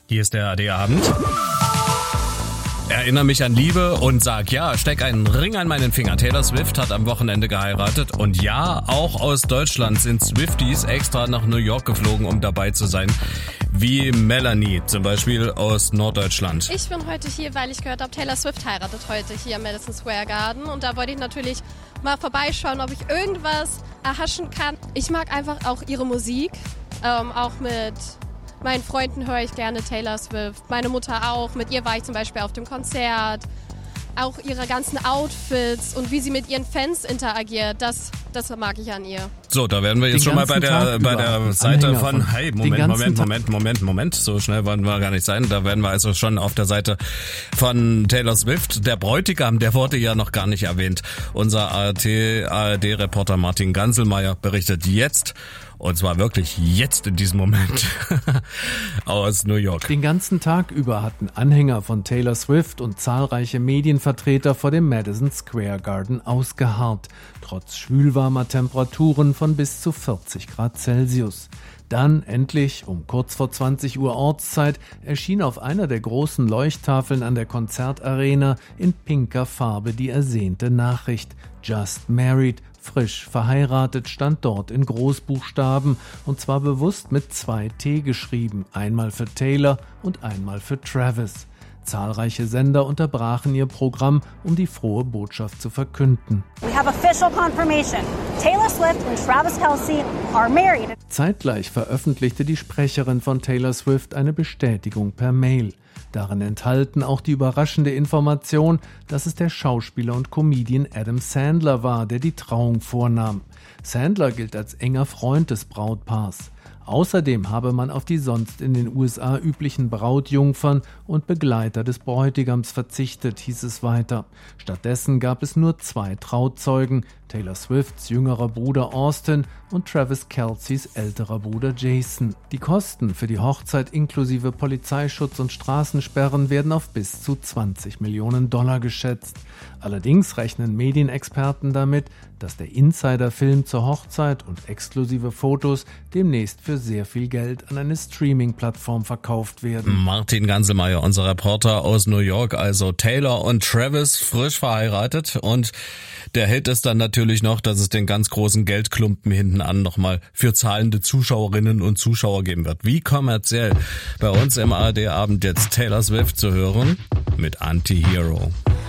Hier ist der AD-Abend. Erinnere mich an Liebe und sag ja, steck einen Ring an meinen Finger. Taylor Swift hat am Wochenende geheiratet und ja, auch aus Deutschland sind Swifties extra nach New York geflogen, um dabei zu sein. Wie Melanie zum Beispiel aus Norddeutschland. Ich bin heute hier, weil ich gehört habe, Taylor Swift heiratet heute hier im Madison Square Garden. Und da wollte ich natürlich mal vorbeischauen, ob ich irgendwas erhaschen kann. Ich mag einfach auch ihre Musik, auch mit meinen Freunden höre ich gerne Taylor Swift, meine Mutter auch. Mit ihr war ich zum Beispiel auf dem Konzert. Auch ihre ganzen Outfits und wie sie mit ihren Fans interagiert, das mag ich an ihr. So, da werden wir jetzt schon mal bei der Seite von, hey, Moment, so schnell wollen wir gar nicht sein. Da werden wir also schon auf der Seite von Taylor Swift. Der Bräutigam, der wurde ja noch gar nicht erwähnt. Unser ARD-Reporter Martin Ganselmeier berichtet jetzt, und zwar wirklich jetzt in diesem Moment, aus New York. Den ganzen Tag über hatten Anhänger von Taylor Swift und zahlreiche Medienvertreter vor dem Madison Square Garden ausgeharrt, trotz schwülwarmer Temperaturen von bis zu 40 Grad Celsius. Dann endlich, um kurz vor 20 Uhr Ortszeit, erschien auf einer der großen Leuchttafeln an der Konzertarena in pinker Farbe die ersehnte Nachricht: Just married, frisch verheiratet, stand dort in Großbuchstaben, und zwar bewusst mit 2 T geschrieben, einmal für Taylor und einmal für Travis. Zahlreiche Sender unterbrachen ihr Programm, um die frohe Botschaft zu verkünden. We have official confirmation. Taylor Swift und Travis Kelce are married. Zeitgleich veröffentlichte die Sprecherin von Taylor Swift eine Bestätigung per Mail. Darin enthalten auch die überraschende Information, dass es der Schauspieler und Comedian Adam Sandler war, der die Trauung vornahm. Sandler gilt als enger Freund des Brautpaars. Außerdem habe man auf die sonst in den USA üblichen Brautjungfern und Begleiter des Bräutigams verzichtet, hieß es weiter. Stattdessen gab es nur 2 Trauzeugen, Taylor Swifts jüngerer Bruder Austin und Travis Kelces älterer Bruder Jason. Die Kosten für die Hochzeit inklusive Polizeischutz und Straßensperren werden auf bis zu $20 Millionen geschätzt. Allerdings rechnen Medienexperten damit, dass der Insider-Film zur Hochzeit und exklusive Fotos demnächst für sehr viel Geld an eine Streaming-Plattform verkauft werden. Martin Ganselmeier, unser Reporter aus New York, also Taylor und Travis frisch verheiratet, und der Hit ist dann natürlich noch, dass es den ganz großen Geldklumpen hinten an nochmal für zahlende Zuschauerinnen und Zuschauer geben wird. Wie kommerziell bei uns im ARD-Abend jetzt Taylor Swift zu hören mit Anti-Hero.